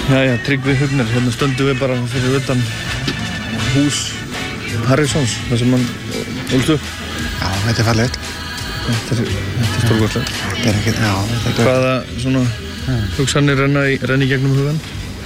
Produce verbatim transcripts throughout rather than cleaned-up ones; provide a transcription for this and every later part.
Jæja, Tryggvi Hugner, hérna stöndum við bara fyrir utan hús Harrisons, þar sem hann ólst upp. Já, þetta er fallegt. Þetta er, þetta er stórkostlegt. Þetta er ekki, já, þetta er... Hvaða svona hugsanir renna í, renna í gegnum hugan?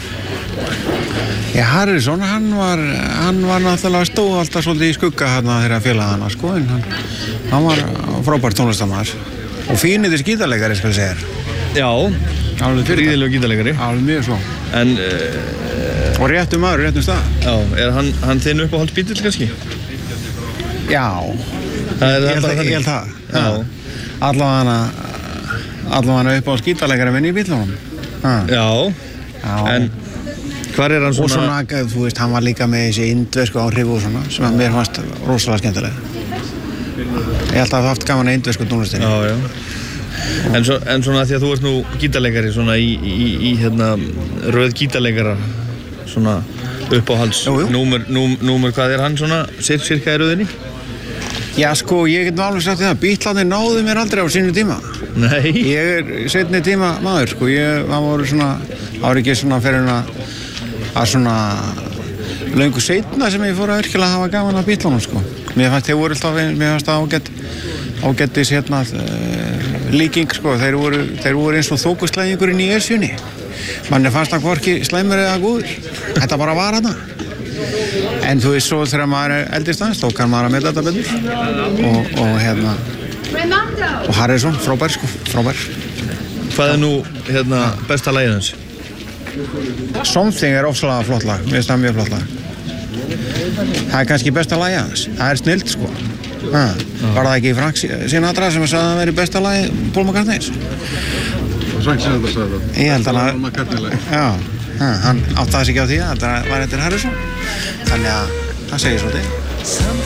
Já, Harrison, hann var, hann var náttúrulega stóð alltaf svolítið í skugga hérna þegar félagana, sko, en hann, hann var frábær tónlistarmaður og fínir gítarleikari, skal ég segja. Já, gríðilegur gítarleikari. Alveg mjög svo. En... Uh, og réttum maður, réttum stað. Já, er hann, hann þinn uppáhalds bítill kannski? Já, það er ég held það. Ég held það. Já. Allavega allavega uppáhalds gítarleikari minn í bítlunum. Já. Já. En hvar er hann svona... Og svona, þú veist, hann var líka með þessi indversku áhrif og svona, sem að mér fannst rosalega skemmtilega. Ég held að það haft gaman að indversku tónlistinni. Já, já. En, svo, en svona því að þú ert nú gítarleikari svona í, í, í hérna röð gítarleikara svona uppáhalds númer, númer, númer, hvað er hann svona cirka í röðinni? Já sko, ég get nú alveg sagt það, Beatlandir náðu mér aldrei á sínu tíma. Nei. Ég er seinni tíma maður sko, ég, það voru svona, það var ekki svona fyrir hann að, að svona löngu seinna sem ég fór að virkilega hafa gaman að Beatlanum sko. Mér fannst þeir voru alltaf, mér fannst það ágætt, ágættis hérna líking sko, þeir voru, þeir voru eins og þókuslæðingurinn í Esjunni. Manni fannst það hvorki slæmur eða góður. Þetta bara var hana. En þú veist svo þegar maður er eldist aðeins, þá kann maður að meta þetta betur. Og, og hérna, og Harrison, frábær sko, frábær. Hvað er nú hérna besta lagið hans? Something er ofsalega flott lag, mér finnst það mjög flott lag. Það er kannski besta lagið hans, það er snillt sko. Ha, var það ekki Frank Sinatra sem sagði að það væri besta lagi Paul McCartney's? Frank Sinatra sagði það. Ég held að Paul McCartney lagi. Já, ha, hann áttaði sig ekki á því að það var eftir Harrison. Þannig að það segir svolítið.